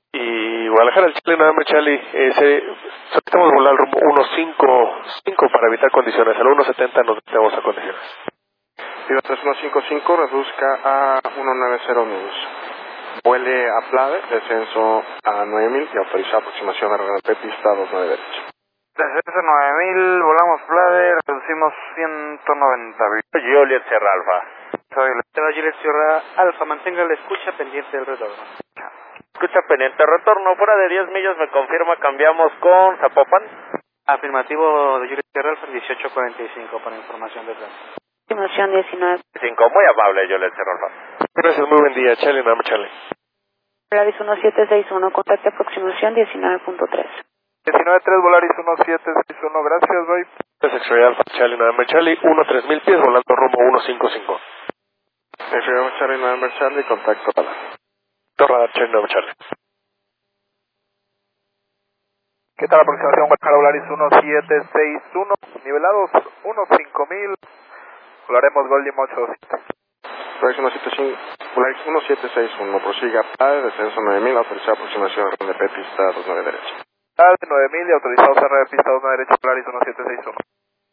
Y Guadalajara, el Charlie, November Charlie, solicitamos volar rumbo 155 para evitar condiciones. Al 170 nos metemos a condiciones. Viva 3155, reduzca a 190 minutos. Vuele a Plade, descenso a 9000 y autoriza aproximación a RNP, pista 29 derecha. Descenso a 9000, volamos Plade, reducimos 190. Juliet Sierra Alfa. Soy el Juliet Sierra Alfa, mantenga la escucha pendiente del retorno. Escucha pendiente, retorno fuera de 10 millas, me confirma, cambiamos con Zapopan. Afirmativo de Juliet Sierra Alfa, 1845 para información de plan. Estimación 19. 5, muy amable, Juliet Sierra Alfa. Gracias, muy buen día, Charlie, November Charlie. Volaris 1761, contacto aproximación 19.3. 19-3, Volaris 1761, gracias, bye. Gracias, X-Ray Alpha, Charlie, November Charlie, 13000 pies, volando rumbo 155. X-Ray Charlie, November Charlie, contacto para. Radar, Charlie, November Charlie. ¿Qué tal aproximación Guadalajara Volaris 1761? Nivelados 15000. Volaremos Golden 87. Volaris 1761, prosiga Plade, descenso 9000, autorizada aproximación a RNP, pista 29 derecha. Plade 9000 y autorizado cerrar de pista 29 derecha, Volaris 1761.